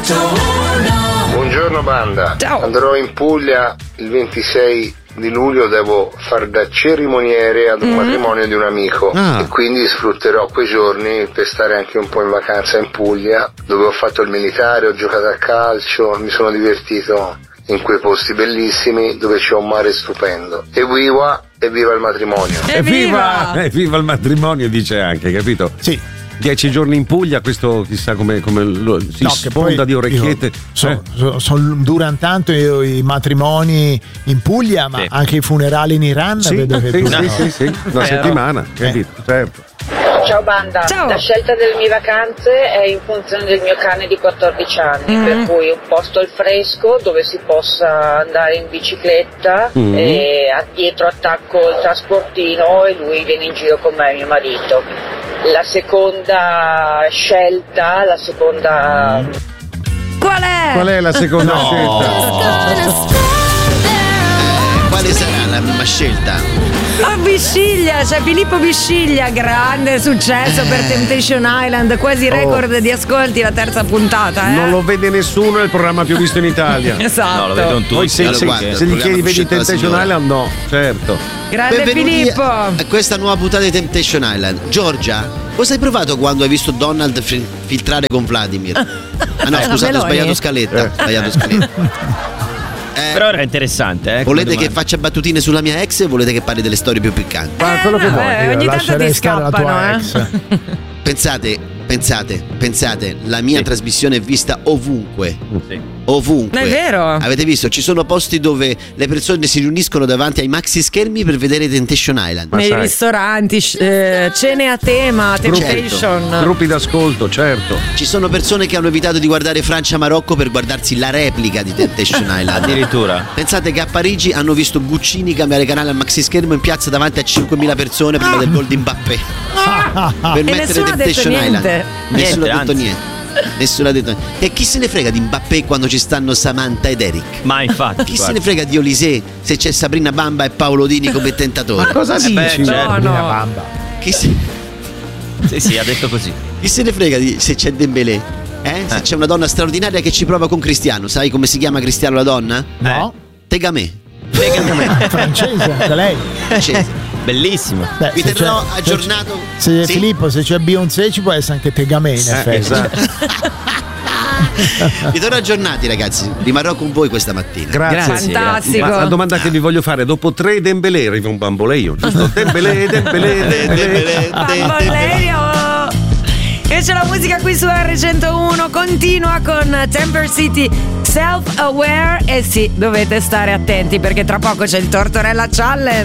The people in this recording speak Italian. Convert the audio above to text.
Buongiorno banda. Ciao. Andrò in Puglia il 26 di luglio, devo far da cerimoniere ad un matrimonio di un amico e quindi sfrutterò quei giorni per stare anche un po' in vacanza in Puglia, dove ho fatto il militare, ho giocato a calcio, mi sono divertito in quei posti bellissimi dove c'è un mare stupendo. E viva il matrimonio. Evviva! Viva il matrimonio, dice anche, capito? Sì. 10 giorni in Puglia, questo chissà come si sfonda di orecchiette. Durano tanto i matrimoni in Puglia, ma anche i funerali in Iran. Vedo che sì, una settimana, capito? Certo. Ciao banda, Ciao. La scelta delle mie vacanze è in funzione del mio cane di 14 anni, per cui un posto al fresco dove si possa andare in bicicletta e dietro attacco il trasportino e lui viene in giro con me e mio marito. La seconda scelta, Qual è la seconda scelta? Quale sarà la prima scelta? Bisciglia, c'è Filippo Bisciglia, grande successo per Temptation Island, quasi record di ascolti la terza puntata. Non lo vede nessuno, è il programma più visto in Italia. Esatto. No, lo vedono tutti. Poi se gli chiedi vedi Temptation Island, no, certo. Grande Benvenuti Filippo. a questa nuova puntata di Temptation Island. Giorgia, cosa hai provato quando hai visto Donald filtrare con Vladimir? Ah no, scusate, ho sbagliato scaletta. Però era interessante, Volete che faccia battutine sulla mia ex o volete che parli delle storie più piccanti? Ma quello che vuoi. Ogni tanto lascerei ti stare la tua scappano, ex. Pensate, la mia trasmissione è vista ovunque. Sì. Ovunque. È vero. Avete visto? Ci sono posti dove le persone si riuniscono davanti ai maxi schermi per vedere Temptation Island. Nei sai. ristoranti, cene a tema, Temptation. Gruppi d'ascolto, certo. Ci sono persone che hanno evitato di guardare Francia-Marocco per guardarsi la replica di Temptation Island. Addirittura. Pensate che a Parigi hanno visto Guccini cambiare canale al maxi schermo in piazza davanti a 5.000 persone prima del gol di Mbappé. Per mettere nessuno ha detto Temptation niente. Island. Nessuno ha detto anzi. niente. Nessuno ha detto niente. E chi se ne frega di Mbappé quando ci stanno Samantha ed Eric? Ma infatti. Chi se ne frega di Olise se c'è Sabrina Bamba e Paolo Dini come tentatori? Ma cosa dici? certo. No. Chi se Sì, ha detto così. ne frega se c'è Dembélé? Se c'è una donna straordinaria che ci prova con Cristiano. Sai come si chiama Cristiano la donna? No? Tegamè. Francese, da lei. Francese. Bellissimo. Beh, Vi se terrò c'è- aggiornato. Se Sì? Filippo, se c'è Beyoncé ci può essere anche Tegamè in effetti. Esatto. Vi terrò aggiornati, ragazzi. Rimarrò con voi questa mattina. Grazie. Fantastico. Ma la domanda che vi voglio fare, dopo 3 Dembélé arriva un bamboleio, giusto? Dembélé. Bamboleio. E c'è la musica qui su R101, continua con Temper City Self Aware. E sì, dovete stare attenti perché tra poco c'è il Tortorella Challenge.